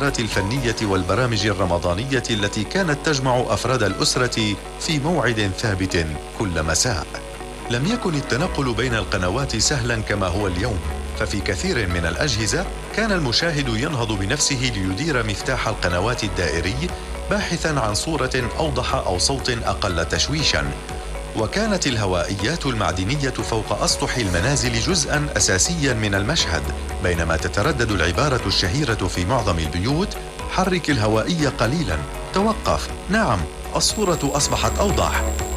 الفقرات الفنية والبرامج الرمضانية التي كانت تجمع أفراد الأسرة في موعد ثابت كل مساء. لم يكن التنقل بين القنوات سهلا كما هو اليوم، ففي كثير من الأجهزة كان المشاهد ينهض بنفسه ليدير مفتاح القنوات الدائري باحثا عن صورة أوضح أو صوت أقل تشويشا. وكانت الهوائيات المعدنية فوق أسطح المنازل جزءا أساسيا من المشهد، بينما تتردد العبارة الشهيرة في معظم البيوت: حرك الهوائية قليلا، توقف، نعم الصورة أصبحت أوضح.